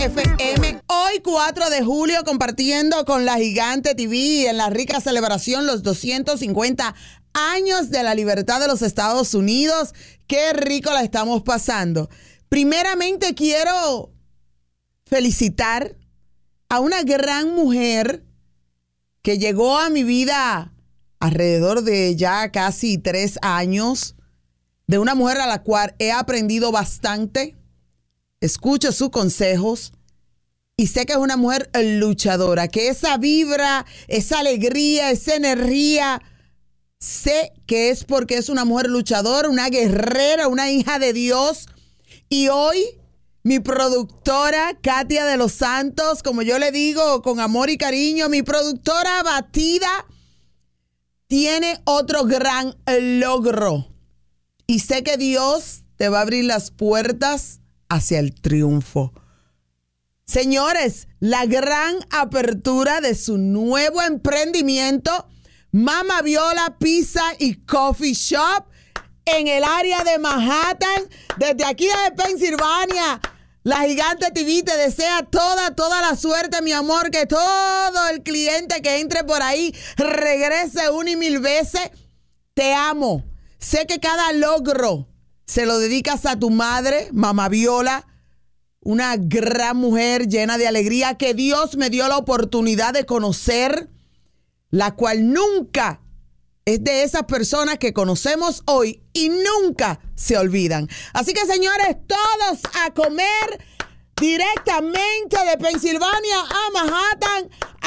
FM. Hoy 4 de julio compartiendo con la Gigante TV en la rica celebración los 250 años de la libertad de los Estados Unidos. Qué rico la estamos pasando. Primeramente quiero felicitar a una gran mujer que llegó a mi vida alrededor de ya casi 3 años, de una mujer a la cual he aprendido bastante, escucho sus consejos y sé que es una mujer luchadora, que esa vibra, esa alegría, esa energía, sé que es porque es una mujer luchadora, una guerrera, una hija de Dios. Y hoy mi productora Katia de los Santos, como yo le digo con amor y cariño, mi productora batida, tiene otro gran logro. Y sé que Dios te va a abrir las puertas hacia el triunfo. Señores, la gran apertura de su nuevo emprendimiento, Mama Viola Pizza y Coffee Shop, en el área de Manhattan. Desde aquí de Pensilvania, la Gigante TV te desea toda la suerte, mi amor, que todo el cliente que entre por ahí regrese 1 y 1000 veces. Te amo. Sé que cada logro se lo dedicas a tu madre, Mama Viola, una gran mujer llena de alegría que Dios me dio la oportunidad de conocer, la cual nunca es de esas personas que conocemos hoy y nunca se olvidan. Así que, señores, todos a comer directamente de Pensilvania a Manhattan.